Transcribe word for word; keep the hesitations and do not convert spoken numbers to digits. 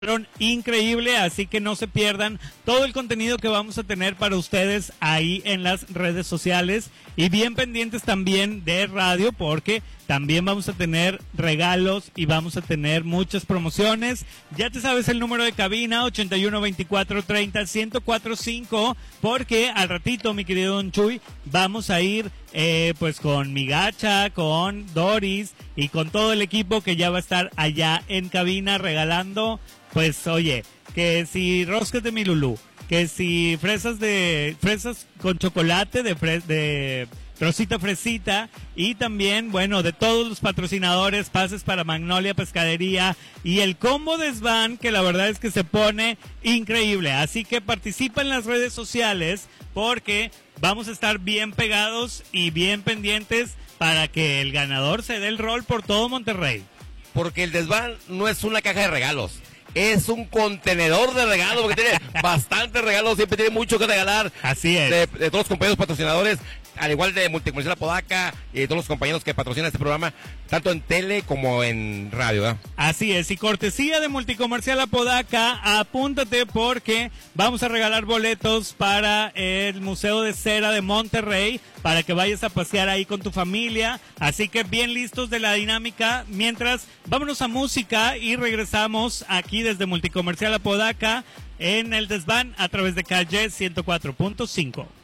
increíble, así que no se pierdan todo el contenido que vamos a tener para ustedes ahí en las redes sociales y bien pendientes también de radio porque también vamos a tener regalos y vamos a tener muchas promociones. Ya te sabes el número de cabina ochenta y uno, veinticuatro, treinta, ciento cuatro cinco, porque al ratito, mi querido Don Chuy, vamos a ir eh, pues con mi gacha, con Doris y con todo el equipo que ya va a estar allá en cabina regalando. Pues oye, que si roscas de mi Lulú, que si fresas de fresas con chocolate de fres, de Rosita Fresita y también, bueno, de todos los patrocinadores, pases para Magnolia Pescadería y el combo de Svan, que la verdad es que se pone increíble. Así que participa en las redes sociales porque vamos a estar bien pegados y bien pendientes para que el ganador se dé el rol por todo Monterrey. Porque el Desván no es una caja de regalos. Es un contenedor de regalos, porque tiene bastantes regalos, siempre tiene mucho que regalar. Así es. De, de todos los compañeros patrocinadores, al igual de Multicomercial Apodaca y de todos los compañeros que patrocinan este programa, tanto en tele como en radio, ¿eh? Así es, y cortesía de Multicomercial Apodaca, apúntate porque vamos a regalar boletos para el Museo de Cera de Monterrey, para que vayas a pasear ahí con tu familia, así que bien listos de la dinámica. Mientras, vámonos a música y regresamos aquí desde Multicomercial Apodaca en el Desván a través de Calle ciento cuatro punto cinco.